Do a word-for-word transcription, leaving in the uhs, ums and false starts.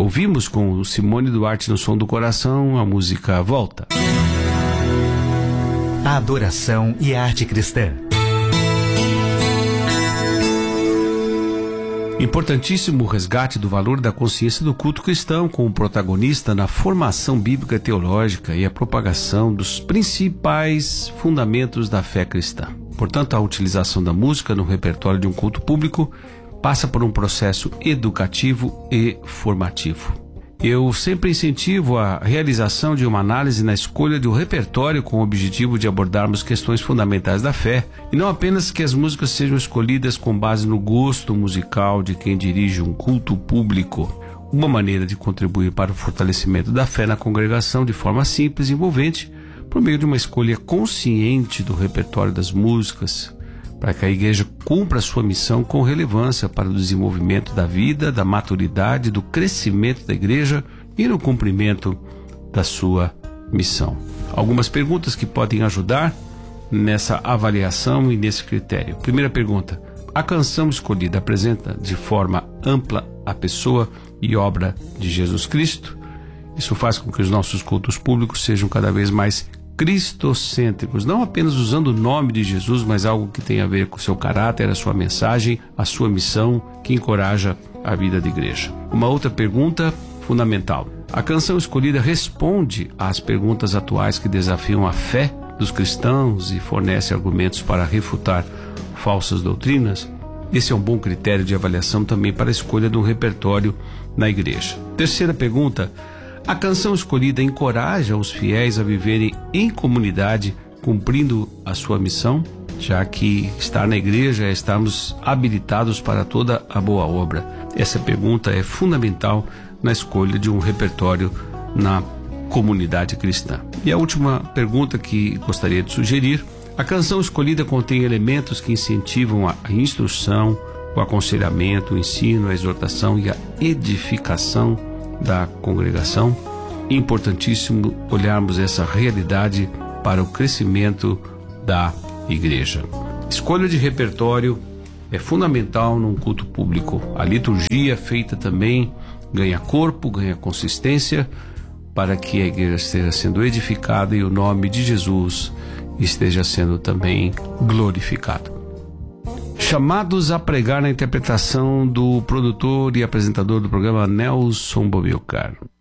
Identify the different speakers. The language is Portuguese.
Speaker 1: Ouvimos com Simone Duarte no Som do Coração a música Volta.
Speaker 2: A adoração e a arte cristã.
Speaker 1: Importantíssimo o resgate do valor da consciência do culto cristão como protagonista na formação bíblica e teológica e a propagação dos principais fundamentos da fé cristã. Portanto, a utilização da música no repertório de um culto público passa por um processo educativo e formativo. Eu sempre incentivo a realização de uma análise na escolha de um repertório com o objetivo de abordarmos questões fundamentais da fé, e não apenas que as músicas sejam escolhidas com base no gosto musical de quem dirige um culto público. Uma maneira de contribuir para o fortalecimento da fé na congregação de forma simples e envolvente, por meio de uma escolha consciente do repertório das músicas, para que a igreja cumpra a sua missão com relevância para o desenvolvimento da vida, da maturidade, do crescimento da igreja e no cumprimento da sua missão. Algumas perguntas que podem ajudar nessa avaliação e nesse critério. Primeira pergunta: a canção escolhida apresenta de forma ampla a pessoa e obra de Jesus Cristo? Isso faz com que os nossos cultos públicos sejam cada vez mais cristocêntricos, não apenas usando o nome de Jesus, mas algo que tem a ver com o seu caráter, a sua mensagem, a sua missão, que encoraja a vida da igreja. Uma outra pergunta fundamental: a canção escolhida responde às perguntas atuais que desafiam a fé dos cristãos e fornece argumentos para refutar falsas doutrinas? Esse é um bom critério de avaliação também para a escolha de um repertório na igreja. Terceira pergunta: a canção escolhida encoraja os fiéis a viverem em comunidade, cumprindo a sua missão, já que estar na igreja é estarmos habilitados para toda a boa obra. Essa pergunta é fundamental na escolha de um repertório na comunidade cristã. E a última pergunta que gostaria de sugerir: a canção escolhida contém elementos que incentivam a instrução, o aconselhamento, o ensino, a exortação e a edificação da congregação? Importantíssimo olharmos essa realidade para o crescimento da igreja. Escolha de repertório é fundamental num culto público. A liturgia feita também ganha corpo, ganha consistência, para que a igreja esteja sendo edificada e o nome de Jesus esteja sendo também glorificado. Chamados a pregar na interpretação do produtor e apresentador do programa Nelson Bobilcar.